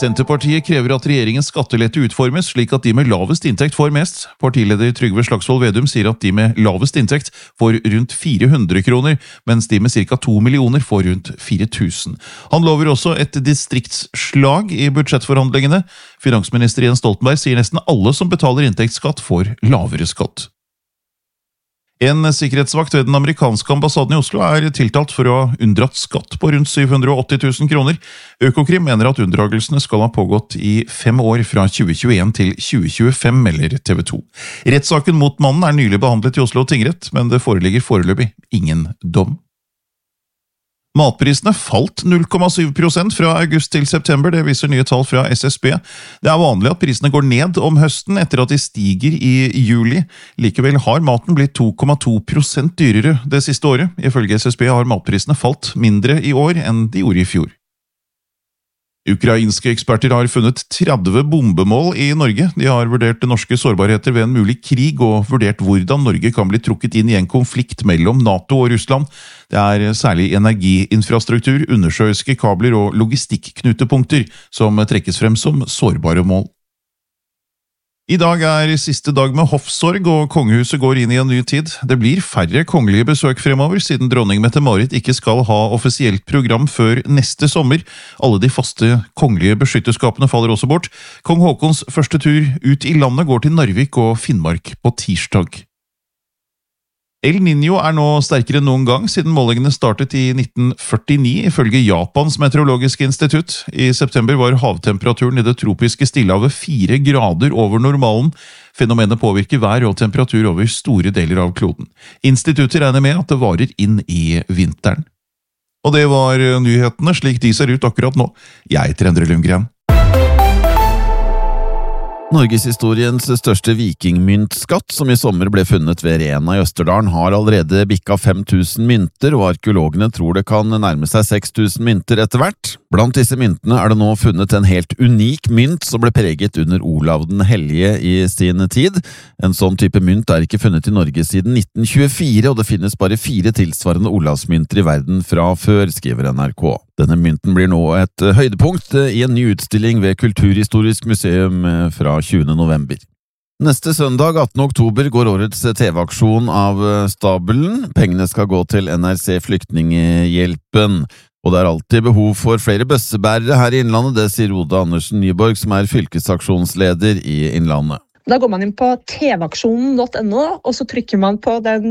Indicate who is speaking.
Speaker 1: Senterpartiet krever at regjeringens skattelette utformes slik at de med lavest inntekt får mest. Partileder Trygve Slagsvold Vedum sier at de med lavest inntekt får rundt 400 kroner, mens de med ca. 2 millioner får rundt 4000. Han lover også et distriktsslag i budsjettforhandlingene. Finansminister Jens Stoltenberg sier nesten alle som betaler inntektsskatt får lavere skatt. En sikkerhetsvakt ved den amerikanske ambassaden i Oslo er tiltalt for å ha unndratt skatt på rundt 780 000 kroner. Økokrim mener at unndragelsene skal ha pågått i 5 år fra 2021 til 2025, melder TV 2. Rettssaken mot mannen er nylig behandlet i Oslo tingrett, men det foreligger foreløpig ingen dom. Matprisene falt 0,7% fra august til september, det viser nye tall fra SSB. Det er vanlig at prisene går ned om høsten etter at de stiger i juli. Likevel har maten blitt 2,2% dyrere det siste året. Ifølge SSB har matprisene falt mindre i år enn de gjorde i fjor. Ukrainske eksperter har funnet 30 bombemål i Norge. De har vurdert norske sårbarheter ved en mulig krig og vurdert hvordan Norge kan bli trukket inn i en konflikt mellom NATO og Russland. Det er særlig energiinfrastruktur, undersjøiske kabler og logistikknutepunkter som trekkes frem som sårbare mål. I dag er siste dag med hoffsorg, og kongehuset går inn i en ny tid. Det blir færre kongelige besøk fremover, siden dronning Mette-Marit ikke skal ha offisielt program før neste sommer. Alle de faste kongelige beskytteskapene faller også bort. Kong Haakons første tur ut i landet går til Narvik og Finnmark på tirsdag. El Niño er nå sterkere enn noen gang siden målingene startet i 1949, ifølge Japans meteorologiske institutt. I september var havtemperaturen i det tropiske Stillehavet 4 grader over normalen. Fenomenet påvirker vær og temperatur over store deler av kloden. Instituttet regner med at det varer inn i vinteren. Og det var nyhetene slik de ser ut akkurat nå. Jeg heter Endre Lundgren.
Speaker 2: Norgeshistoriens største vikingmyntskatt, som i sommer ble funnet ved Rena i Østerdalen, har allerede bikka 5000 mynter, og arkeologene tror det kan nærme seg 6000 mynter etter hvert. Blant disse myntene er det nå funnet en helt unik mynt som ble preget under Olav den Hellige i sin tid. En sånn type mynt er ikke funnet i Norge siden 1924, og det finnes bare 4 tilsvarende Olavsmynter i verden fra før, skriver NRK. Denne mynten blir nå et høydepunkt i en ny utstilling ved Kulturhistorisk museum fra 20. november. Neste søndag, 18. oktober, går årets TV-aksjon av stabelen. Pengene skal gå til NRC Flyktninghjelpen. Og det er alltid behov for flere bøssebærere her i Innlandet, det sier Oda Andersen Nyborg, som er fylkesaksjonsleder i Innlandet.
Speaker 3: Da går man inn på tvaksjonen.no, og så trykker man på den